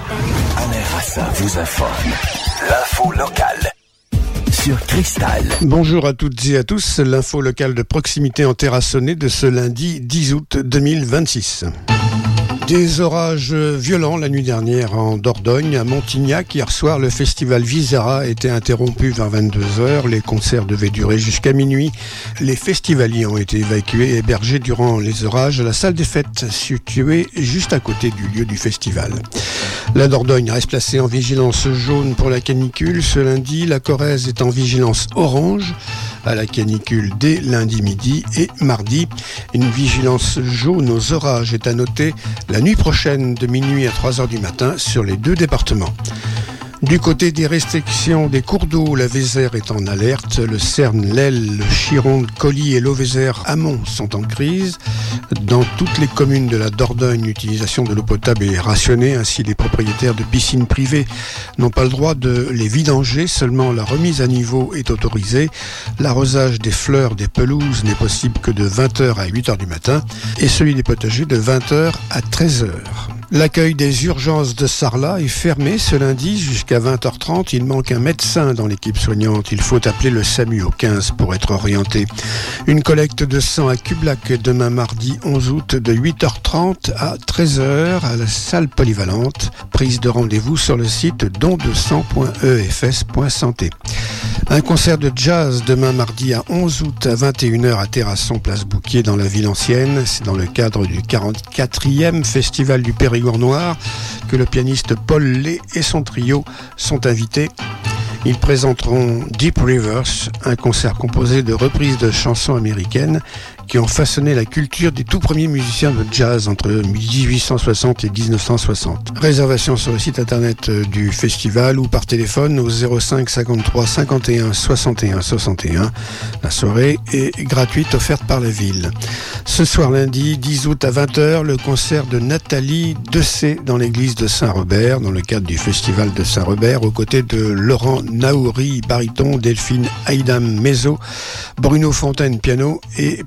Alain Rassa vous informe. L'info locale sur Cristal. Bonjour à toutes et à tous, l'info locale de proximité en Terrassonnais de ce lundi 10 août 2026. Des orages violents la nuit dernière en Dordogne, à Montignac. Hier soir, le festival Visera a été interrompu vers 22h. Les concerts devaient durer jusqu'à minuit. Les festivaliers ont été évacués et hébergés durant les orages à la salle des fêtes, située juste à côté du lieu du festival. La Dordogne reste placée en vigilance jaune pour la canicule. Ce lundi, la Corrèze est en vigilance orange à la canicule dès lundi midi et mardi. Une vigilance jaune aux orages est à noter la nuit prochaine de minuit à 3h du matin sur les deux départements. Du côté des restrictions des cours d'eau, la Vézère est en alerte. Le Cerne, l'Aile, le Chironde, Colly et l'Auvézère amont sont en crise. Dans toutes les communes de la Dordogne, l'utilisation de l'eau potable est rationnée. Ainsi, les propriétaires de piscines privées n'ont pas le droit de les vidanger. Seulement, la remise à niveau est autorisée. L'arrosage des fleurs, des pelouses n'est possible que de 20h à 8h du matin et celui des potagers de 20h à 13h. L'accueil des urgences de Sarlat est fermé ce lundi jusqu'à 20h30. Il manque un médecin dans l'équipe soignante. Il faut appeler le SAMU au 15 pour être orienté. Une collecte de sang à Cublac demain mardi 11 août de 8h30 à 13h à la salle polyvalente. Prise de rendez-vous sur le site dondesang.efs.santé. Un concert de jazz demain mardi à 11 août à 21h à Terrasson, place Bouquier dans la ville ancienne. C'est dans le cadre du 44e Festival du Périgord Noir que le pianiste Paul Lé et son trio sont invités. Ils présenteront Deep Rivers, un concert composé de reprises de chansons américaines qui ont façonné la culture des tout premiers musiciens de jazz entre 1860 et 1960. Réservation sur le site internet du festival ou par téléphone au 05 53 51 61 61. La soirée est gratuite, offerte par la ville. Ce soir lundi 10 août à 20h, le concert de Nathalie Dessay dans l'église de Saint-Robert, dans le cadre du festival de Saint-Robert, aux côtés de Laurent Naouri, baryton, Delphine Haïdam, mezzo, Bruno Fontaine, piano et